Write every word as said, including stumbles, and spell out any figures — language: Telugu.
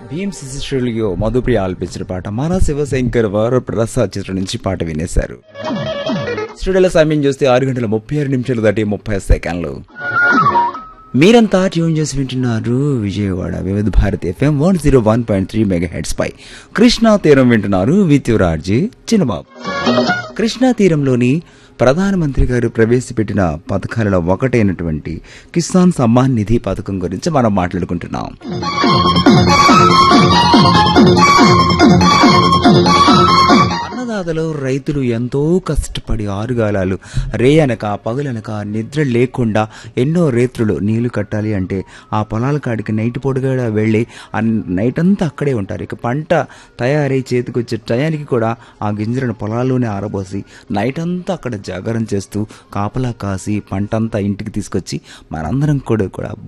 భీమ్ శిశుశ్రులియో మధుప్రియ ఆలపించిన పాట మన శివశంకర్ వారు ప్రసాద్ చిత్రం నుంచి పాట వినేశారు. స్టూడియోలో సమయం చూస్తే ఆరు గంటల ముప్పై ఆరు నిమిషాలు దాటి ముప్పై సెకండ్లు. మీరంతా ట్యూన్ చేసి వింటున్నారు విజయవాడ వివిధ Bharati FM one zero one point three mega heads పై. కృష్ణా తీరం వింటున్నారు విత్ రాజీ చిన్నబాబు. కృష్ణా తీరంలోని ప్రధానమంత్రి గారు ప్రవేశపెట్టిన పథకాలలో ఒకటైనటువంటి కిసాన్ సమ్మాన్ నిధి పథకం గురించి మనం మాట్లాడుకుంటున్నాం. అన్నదాతలు రైతులు ఎంతో కష్టపడి ఆరుగాలాలు రేయనక పగులనక నిద్ర లేకుండా ఎన్నో రేత్రులు నీళ్లు కట్టాలి అంటే ఆ పొలాల కాడికి నైట్ పొడుగా వెళ్ళి ఆ నైట్ అంతా అక్కడే ఉంటారు. ఇక పంట తయారై చేతికొచ్చే టయానికి కూడా ఆ గింజలను పొలాల్లోనే ఆరబోసి నైట్ అంతా అక్కడ జాగరణ చేస్తూ కాపలా కాసి పంటంతా ఇంటికి తీసుకొచ్చి మనందరం కూడా కూడా